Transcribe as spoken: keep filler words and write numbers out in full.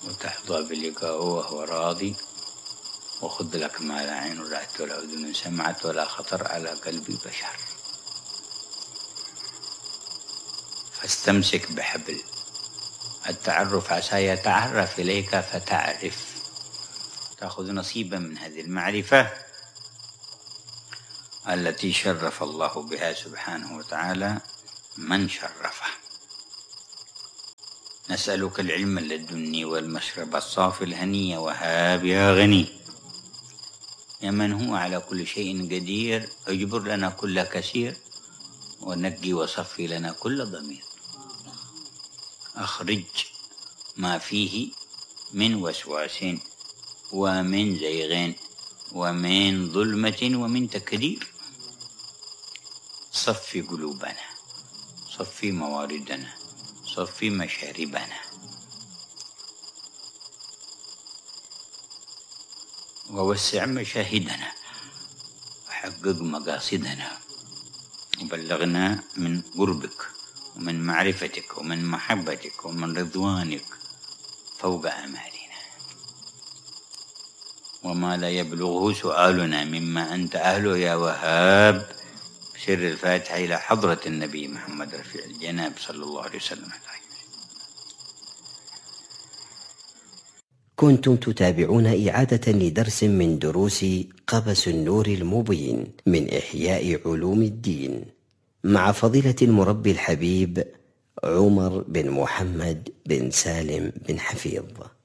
وتحظى بلقائه وهو راضي، وخذ لك ما لا عين رأت ولا أذن سمعت ولا خطر على قلب بشر. فاستمسك بحبل التعرف عسى يتعرف إليك فتعرف، تأخذ نصيبا من هذه المعرفة التي شرف الله بها سبحانه وتعالى من شرفه. نسألك العلم اللدني والمشرب الصافي الهني وهاب يا غني، يا من هو على كل شيء قدير، اجبر لنا كل كثير ونقي وصفي لنا كل ضمير. أخرج ما فيه من وسواس ومن زيغ ومن ظلمة ومن تكدير. صفي قلوبنا، صفي مواردنا، صفي مشاربنا، ووسع مشاهدنا، وحقق مقاصدنا، وبلغنا من قربك ومن معرفتك ومن محبتك ومن رضوانك فوق آمالنا، وما لا يبلغه سؤالنا مما أنت أهله يا وهاب. سر الفاتحة إلى حضرة النبي محمد رفيع الجناب صلى الله عليه وسلم. كنتم تتابعون إعادة لدرس من دروس قبس النور المبين من إحياء علوم الدين مع فضيلة المربي الحبيب عمر بن محمد بن سالم بن حفيظ.